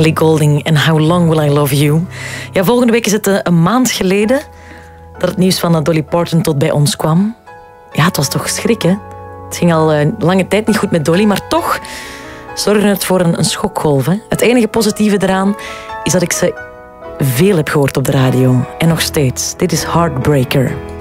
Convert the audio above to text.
Ellie Goulding en How Long Will I Love You. Ja, volgende week is het een maand geleden dat het nieuws van Dolly Parton tot bij ons kwam. Ja, het was toch schrik, hè? Het ging al lange tijd niet goed met Dolly, maar toch zorgde het voor een schokgolf. Hè? Het enige positieve eraan is dat ik ze veel heb gehoord op de radio. En nog steeds. Dit is Heartbreaker.